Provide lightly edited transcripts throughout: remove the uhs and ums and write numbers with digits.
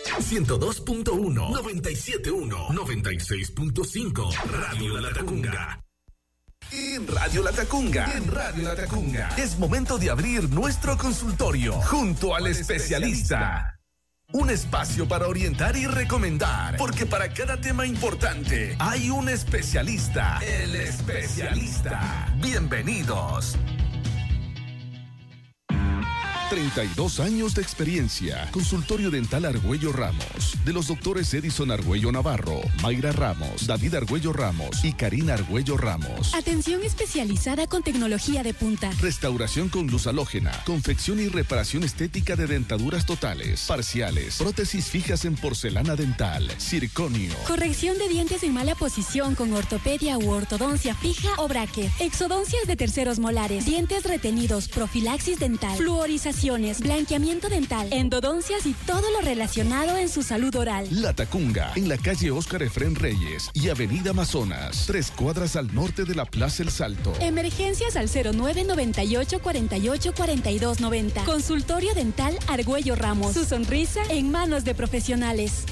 102.1, 97.1, 96.5, Radio La Tacunga. En Radio La Tacunga, es momento de abrir nuestro consultorio junto al especialista. Un espacio para orientar y recomendar, porque para cada tema importante hay un especialista. El especialista. Bienvenidos. 32 años de experiencia. Consultorio Dental Argüello Ramos. De los doctores Edison Argüello Navarro, Mayra Ramos, David Argüello Ramos y Karina Argüello Ramos. Atención especializada con tecnología de punta. Restauración con luz halógena. Confección y reparación estética de dentaduras totales, parciales. Prótesis fijas en porcelana dental. Circonio. Corrección de dientes en mala posición con ortopedia u ortodoncia fija o bracket. Exodoncias de terceros molares. Dientes retenidos. Profilaxis dental. Fluorización. Blanqueamiento dental, endodoncias y todo lo relacionado en su salud oral. La Tacunga, en la calle Óscar Efrén Reyes y Avenida Amazonas, 3 cuadras al norte de la Plaza El Salto. Emergencias al 0998 48 42 90. Consultorio Dental Argüello Ramos. Su sonrisa en manos de profesionales.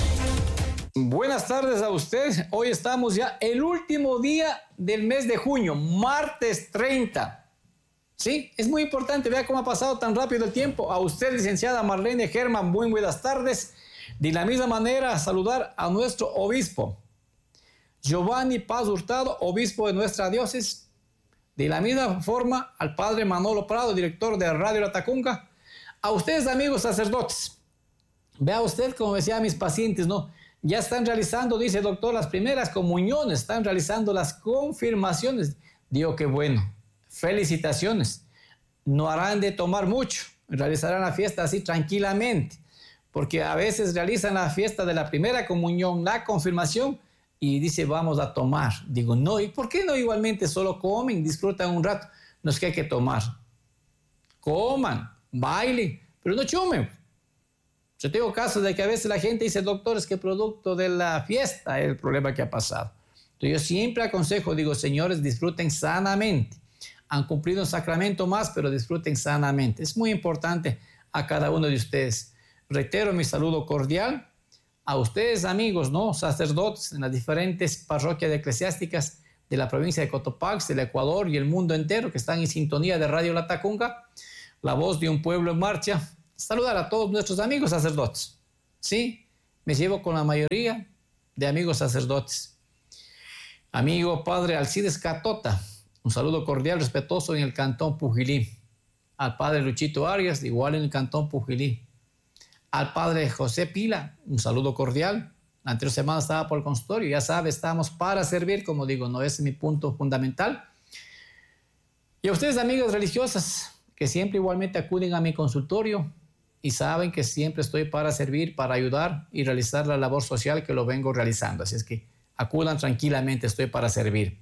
Buenas tardes a usted. Hoy estamos ya el último día del mes de junio, martes 30. Sí, es muy importante, vea cómo ha pasado tan rápido el tiempo. A usted, licenciada Marlene Germán, muy buenas tardes. De la misma manera, saludar a nuestro obispo, Giovanni Paz Hurtado, obispo de nuestra diócesis. De la misma forma, al padre Manolo Prado, director de Radio La Tacunga. A ustedes, amigos sacerdotes, vea usted, como decía mis pacientes, ¿no? Ya están realizando, dice el doctor, las primeras comuniones, están realizando las confirmaciones. Digo, qué bueno. Felicitaciones. No harán de tomar mucho, realizarán la fiesta así tranquilamente, porque a veces realizan la fiesta de la primera comunión, la confirmación, y dice vamos a tomar. Digo, no, ¿y por qué no igualmente solo comen, disfrutan un rato? No es que hay que tomar. Coman, bailen, pero no chumen. Yo tengo casos de que a veces la gente dice, doctor, es que producto de la fiesta es el problema que ha pasado. Entonces yo siempre aconsejo, digo, señores, disfruten sanamente. Han cumplido un sacramento más, pero disfruten sanamente. Es muy importante a cada uno de ustedes. Reitero mi saludo cordial a ustedes, amigos, ¿no? Sacerdotes en las diferentes parroquias eclesiásticas de la provincia de Cotopaxi, del Ecuador y el mundo entero que están en sintonía de Radio La Tacunga, la voz de un pueblo en marcha. Saludar a todos nuestros amigos sacerdotes. Sí, me llevo con la mayoría de amigos sacerdotes. Amigo padre Alcides Catota, un saludo cordial, respetuoso en el Cantón Pujilí. Al padre Luchito Arias, igual en el Cantón Pujilí. Al padre José Pila, un saludo cordial. La anterior semana estaba por el consultorio, ya sabe, estamos para servir, como digo, no es mi punto fundamental. Y a ustedes, amigas religiosas, que siempre igualmente acuden a mi consultorio y saben que siempre estoy para servir, para ayudar y realizar la labor social que lo vengo realizando. Así es que acudan tranquilamente, estoy para servir.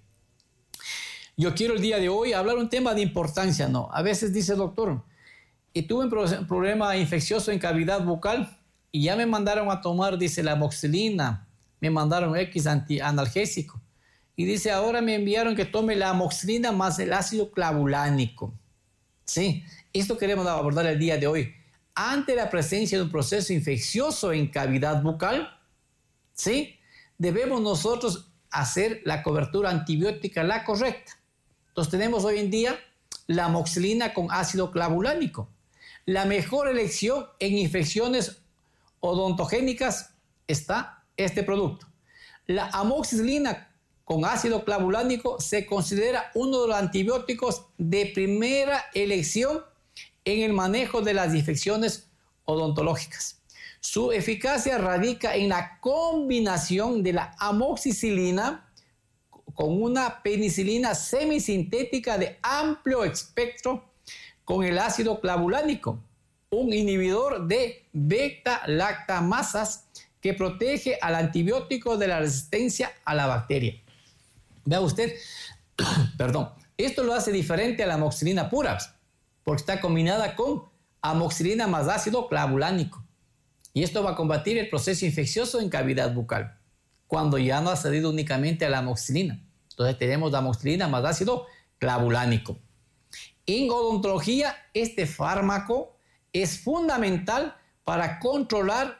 Yo quiero el día de hoy hablar un tema de importancia, ¿no? A veces dice, doctor, y tuve un problema infeccioso en cavidad bucal y ya me mandaron a tomar, dice, la amoxicilina, me mandaron X analgésico. Y dice, ahora me enviaron que tome la amoxicilina más el ácido clavulánico. Sí, esto queremos abordar el día de hoy. Ante la presencia de un proceso infeccioso en cavidad bucal, ¿sí? Debemos nosotros hacer la cobertura antibiótica la correcta. Entonces tenemos hoy en día la amoxicilina con ácido clavulánico. La mejor elección en infecciones odontogénicas está este producto. La amoxicilina con ácido clavulánico se considera uno de los antibióticos de primera elección en el manejo de las infecciones odontológicas. Su eficacia radica en la combinación de la amoxicilina con una penicilina semisintética de amplio espectro con el ácido clavulánico, un inhibidor de beta-lactamasas que protege al antibiótico de la resistencia a la bacteria. Vea usted, perdón, esto lo hace diferente a la amoxicilina pura, porque está combinada con amoxicilina más ácido clavulánico. Y esto va a combatir el proceso infeccioso en cavidad bucal, cuando ya no ha cedido únicamente a la amoxicilina. Entonces tenemos la amoxicilina más ácido clavulánico. En odontología, este fármaco es fundamental para controlar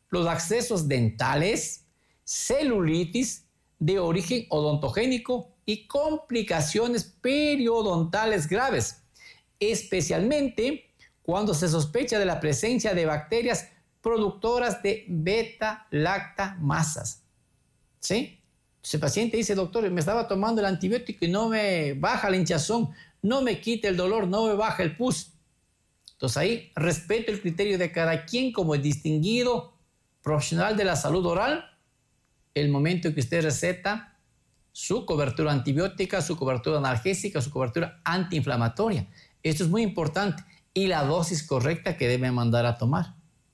los accesos dentales, celulitis de origen odontogénico y complicaciones periodontales graves, especialmente cuando se sospecha de la presencia de bacterias productoras de beta-lactamasas. ¿Sí? Ese paciente dice, doctor, me estaba tomando el antibiótico y no me baja la hinchazón, no me quita el dolor, no me baja el pus. Entonces ahí respeto el criterio de cada quien como el distinguido profesional de la salud oral, el momento que usted receta su cobertura antibiótica, su cobertura analgésica, su cobertura antiinflamatoria. Esto es muy importante. Y la dosis correcta que debe mandar a tomar.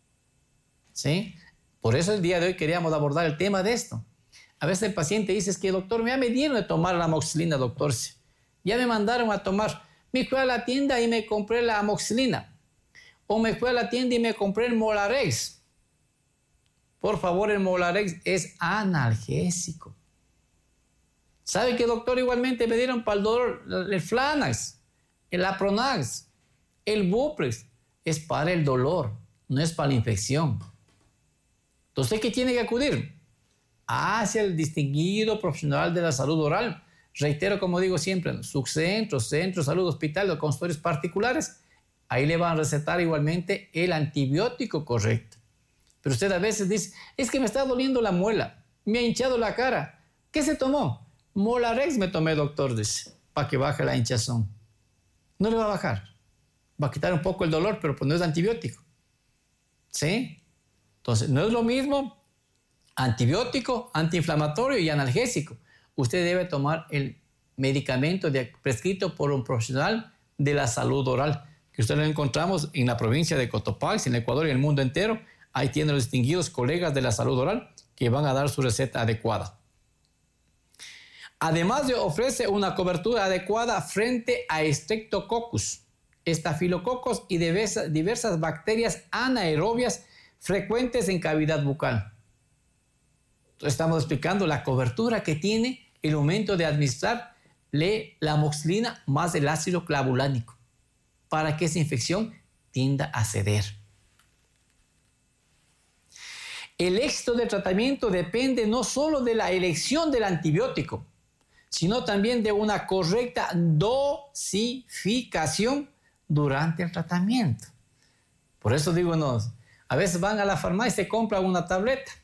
¿Sí? Por eso el día de hoy queríamos abordar el tema de esto. A veces el paciente dice, es que doctor, ya me dieron de tomar la amoxicilina, doctor. Ya me mandaron a tomar. Me fui a la tienda y me compré la amoxicilina. O me fui a la tienda y me compré el Molarex. Por favor, el Molarex es analgésico. ¿Sabe qué, doctor? Igualmente me dieron para el dolor el Flanax, el Apronax, el Buprex. Es para el dolor, no es para la infección. Entonces, ¿qué tiene que acudir? Hacia el distinguido profesional de la salud oral. Reitero, como digo siempre, subcentro, centro, salud, hospital o consultorios particulares. Ahí le van a recetar igualmente el antibiótico correcto. Pero usted a veces dice, es que me está doliendo la muela, me ha hinchado la cara. ¿Qué se tomó? Molarex me tomé, doctor, dice, para que baje la hinchazón. No le va a bajar. Va a quitar un poco el dolor, pero pues no es antibiótico. ¿Sí? Entonces, no es lo mismo antibiótico, antiinflamatorio y analgésico. Usted debe tomar el medicamento prescrito por un profesional de la salud oral, que usted lo encontramos en la provincia de Cotopaxi, en el Ecuador y en el mundo entero. Ahí tienen los distinguidos colegas de la salud oral que van a dar su receta adecuada. Además de ofrece una cobertura adecuada frente a Streptococcus, estafilococos y diversas bacterias anaerobias frecuentes en cavidad bucal. Estamos explicando la cobertura que tiene el momento de administrarle la amoxicilina más el ácido clavulánico para que esa infección tienda a ceder. El éxito del tratamiento depende no solo de la elección del antibiótico, sino también de una correcta dosificación durante el tratamiento. Por eso digo, a veces van a la farmacia y se compran una tableta.